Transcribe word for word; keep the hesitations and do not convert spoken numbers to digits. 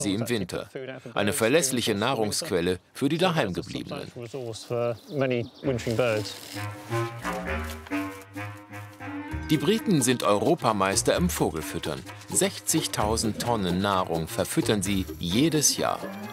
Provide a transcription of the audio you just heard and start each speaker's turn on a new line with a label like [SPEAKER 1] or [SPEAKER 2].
[SPEAKER 1] sie im Winter. Eine verlässliche Nahrungsquelle für die Daheimgebliebenen. Die Briten sind Europameister im Vogelfüttern. sechzigtausend Tonnen Nahrung verfüttern sie jedes Jahr.